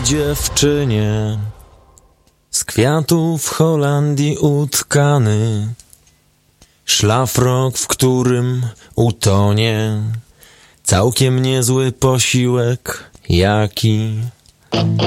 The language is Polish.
dziewczynie z kwiatów Holandii utkany, szlafrok, w którym utonie całkiem niezły posiłek, jaki